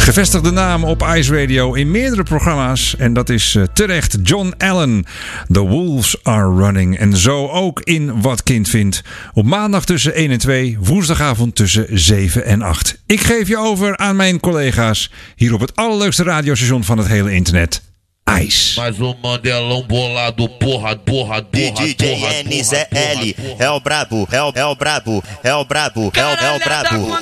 Gevestigde naam op Ice Radio in meerdere programma's. En dat is terecht John Allen. The Wolves Are Running. En zo ook in Wat Kind Vindt. Op maandag tussen 1 en 2. Woensdagavond tussen 7 en 8. Ik geef je over aan mijn collega's. Hier op het allerleukste radiostation van het hele internet. Ice. Mais Mandelão bolado, porra. DJ NZL, é o brabo, é o brabo, é o brabo, é o brabo.